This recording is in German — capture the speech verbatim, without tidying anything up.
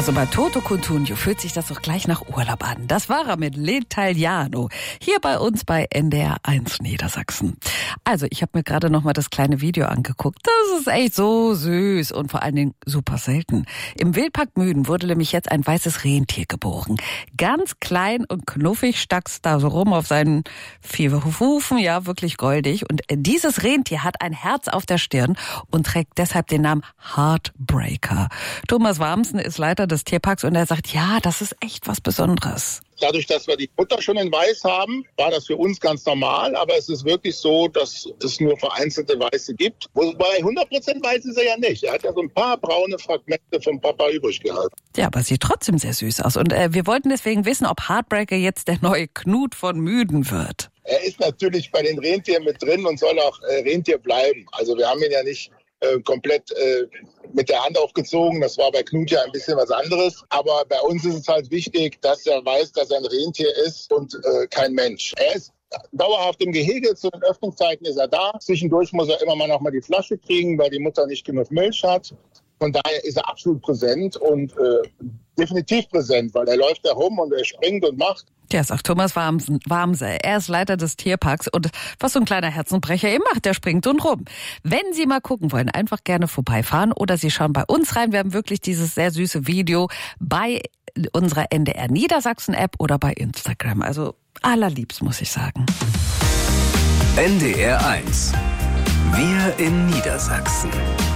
Also bei Toto Cutugno fühlt sich das doch gleich nach Urlaub an. Das war er mit L'Italiano. Hier bei uns bei N D R eins Niedersachsen. Also ich habe mir gerade noch mal das kleine Video angeguckt. Das ist echt so süß und vor allen Dingen super selten. Im Wildpark Müden wurde nämlich jetzt ein weißes Rentier geboren. Ganz klein und knuffig stack's da so rum auf seinen vier Hufen. Ja, wirklich goldig. Und dieses Rentier hat ein Herz auf der Stirn und trägt deshalb den Namen Heartbreaker. Thomas Warmsen ist Leiter des Tierparks und er sagt, ja, das ist echt was Besonderes. Dadurch, dass wir die Mutter schon in Weiß haben, war das für uns ganz normal. Aber es ist wirklich so, dass es nur vereinzelte Weiße gibt. Wobei hundert Prozent weiß ist er ja nicht. Er hat ja so ein paar braune Fragmente vom Papa übrig gehalten. Ja, aber sieht trotzdem sehr süß aus. Und äh, wir wollten deswegen wissen, ob Heartbreaker jetzt der neue Knut von Müden wird. Er ist natürlich bei den Rentieren mit drin und soll auch äh, Rentier bleiben. Also wir haben ihn ja nicht äh, komplett äh, mit der Hand aufgezogen. Das war bei Knut ja ein bisschen was anderes. Aber bei uns ist es halt wichtig, dass er weiß, dass er ein Rentier ist und äh, kein Mensch. Er ist dauerhaft im Gehege. Zu den Öffnungszeiten ist er da. Zwischendurch muss er immer mal noch mal die Flasche kriegen, weil die Mutter nicht genug Milch hat. Von daher ist er absolut präsent und äh, definitiv präsent, weil er läuft da rum und er springt und macht. Ja, sagt Thomas Warmse. Er ist Leiter des Tierparks und was so ein kleiner Herzenbrecher eben macht, der springt und rum. Wenn Sie mal gucken wollen, einfach gerne vorbeifahren oder Sie schauen bei uns rein. Wir haben wirklich dieses sehr süße Video bei unserer N D R Niedersachsen App oder bei Instagram. Also allerliebst, muss ich sagen. N D R eins. Wir in Niedersachsen.